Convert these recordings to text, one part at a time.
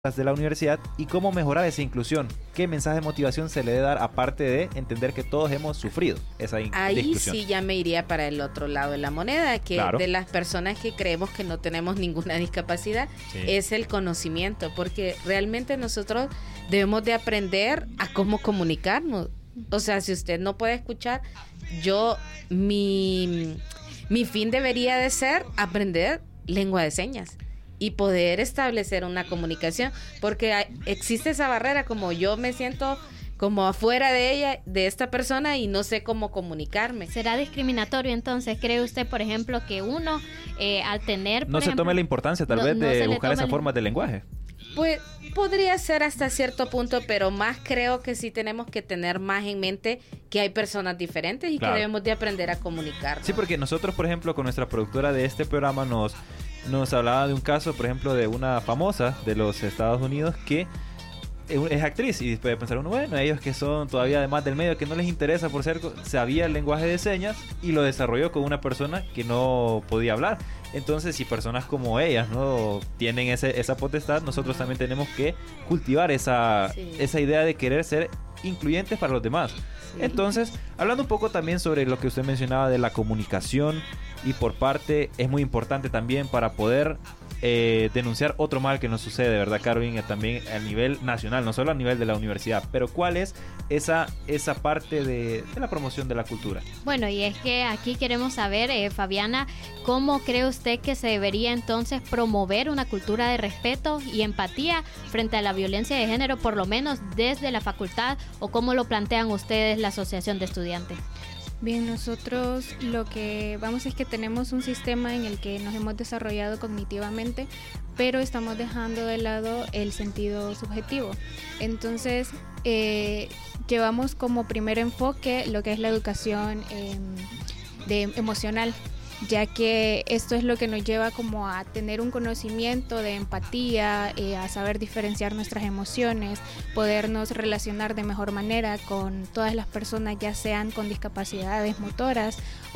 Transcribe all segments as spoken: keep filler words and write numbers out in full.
de la universidad y cómo mejorar esa inclusión. ¿Qué mensaje de motivación se le debe dar aparte de entender que todos hemos sufrido esa in- Ahí inclusión? sí ya me iría para el otro lado de la moneda, que Claro. de las personas que creemos que no tenemos ninguna discapacidad, Sí. es el conocimiento, porque realmente nosotros debemos de aprender a cómo comunicarnos. O sea, si usted no puede escuchar, yo, mi, mi fin debería de ser aprender lengua de señas y poder establecer una comunicación, porque hay, existe esa barrera, como yo me siento como afuera de ella, de esta persona, y no sé cómo comunicarme. ¿Será discriminatorio entonces? ¿Cree usted, por ejemplo, que uno eh, al tener... No por se ejemplo, tome la importancia tal no- vez no se de le buscar toma esas el- formas de lenguaje. Pues podría ser hasta cierto punto, pero más creo que sí tenemos que tener más en mente que hay personas diferentes y Claro. que debemos de aprender a comunicarnos. Sí, porque nosotros, por ejemplo, con nuestra productora de este programa nos, nos hablaba de un caso, por ejemplo, de una famosa de los Estados Unidos que es actriz, y puede pensar uno, bueno, ellos que son todavía además del medio, que no les interesa por ser, sabía el lenguaje de señas y lo desarrolló con una persona que no podía hablar. Entonces, si personas como ellas no tienen ese, esa potestad, nosotros también tenemos que cultivar esa, Sí. esa idea de querer ser incluyentes para los demás. Sí. Entonces, hablando un poco también sobre lo que usted mencionaba de la comunicación, y por parte es muy importante también para poder eh, denunciar otro mal que nos sucede, ¿verdad, Carolyn? También a nivel nacional, no solo a nivel de la universidad. Pero ¿cuál es esa, esa parte de, de la promoción de la cultura? Bueno, y es que aquí queremos saber, eh, Fabiana, ¿cómo cree usted que se debería entonces promover una cultura de respeto y empatía frente a la violencia de género, por lo menos desde la facultad, o cómo lo plantean ustedes la Asociación de Estudiantes? Bien, nosotros lo que vamos es que tenemos un sistema en el que nos hemos desarrollado cognitivamente, pero estamos dejando de lado el sentido subjetivo. Entonces, eh, llevamos como primer enfoque lo que es la educación eh, de, emocional, ya que esto es lo que nos lleva como a tener un conocimiento de empatía, eh, a saber diferenciar nuestras emociones, podernos relacionar de mejor manera con todas las personas, ya sean con discapacidades motoras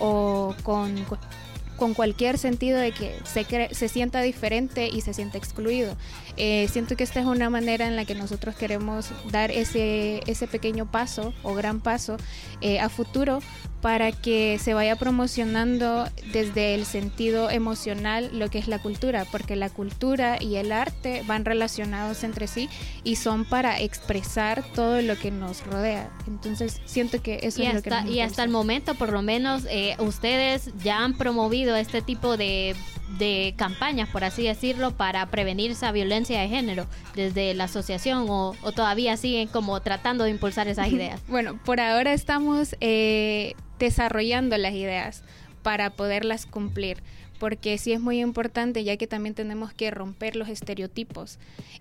o con, con cualquier sentido de que se, cre- se sienta diferente y se sienta excluido. Eh, siento que esta es una manera en la que nosotros queremos dar ese, ese pequeño paso o gran paso eh, a futuro, para que se vaya promocionando desde el sentido emocional lo que es la cultura, porque la cultura y el arte van relacionados entre sí y son para expresar todo lo que nos rodea. Entonces siento que eso Y es lo hasta, que nos y impulsa. hasta el momento, por lo menos, eh, ustedes ya han promovido este tipo de, de campañas, por así decirlo, para prevenir esa violencia de género desde la asociación, o, o todavía siguen como tratando de impulsar esas ideas. Bueno, por ahora estamos eh, desarrollando las ideas para poderlas cumplir, porque sí es muy importante, ya que también tenemos que romper los estereotipos,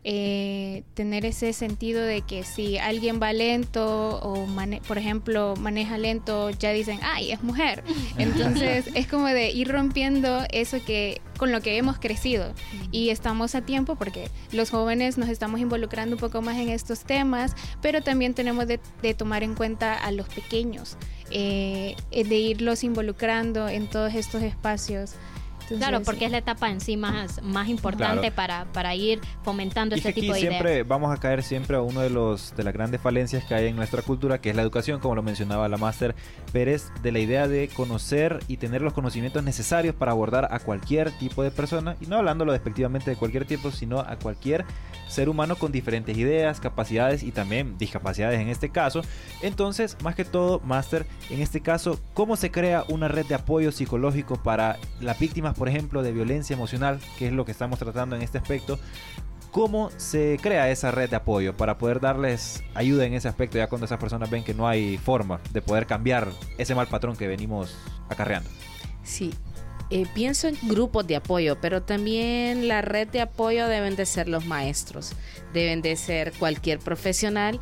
eh, tener ese sentido de que si alguien va lento o mane- por ejemplo maneja lento, ya dicen, ay, es mujer. Entonces es como de ir rompiendo eso que con lo que hemos crecido, y estamos a tiempo porque los jóvenes nos estamos involucrando un poco más en estos temas, pero también tenemos de, de tomar en cuenta a los pequeños, eh, de irlos involucrando en todos estos espacios. Entonces, Claro, porque es la etapa en sí más, más importante Claro. para, para ir fomentando Y este que aquí tipo de siempre ideas. vamos a caer siempre a uno de los de las grandes falencias que hay en nuestra cultura, que es la educación, como lo mencionaba la máster Pérez, de la idea de conocer y tener los conocimientos necesarios para abordar a cualquier tipo de persona, y no hablándolo despectivamente de cualquier tipo, sino a cualquier ser humano con diferentes ideas, capacidades y también discapacidades en este caso. Entonces, más que todo, máster, en este caso, ¿cómo se crea una red de apoyo psicológico para las víctimas, por ejemplo, de violencia emocional, que es lo que estamos tratando en este aspecto? ¿Cómo se crea esa red de apoyo para poder darles ayuda en ese aspecto, ya cuando esas personas ven que no hay forma de poder cambiar ese mal patrón que venimos acarreando? Sí, eh, pienso en grupos de apoyo, pero también la red de apoyo deben de ser los maestros, deben de ser cualquier profesional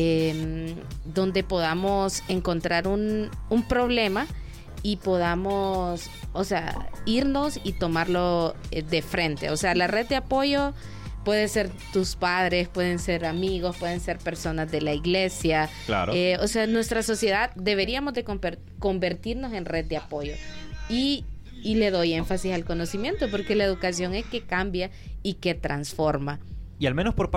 eh, donde podamos encontrar un, un problema y podamos, o sea, irnos y tomarlo eh, de frente. O sea, la red de apoyo puede ser tus padres, pueden ser amigos, pueden ser personas de la iglesia. Claro. Eh, o sea, en nuestra sociedad deberíamos de conver- convertirnos en red de apoyo. Y, y le doy énfasis al conocimiento, porque la educación es que cambia y que transforma. Y al menos por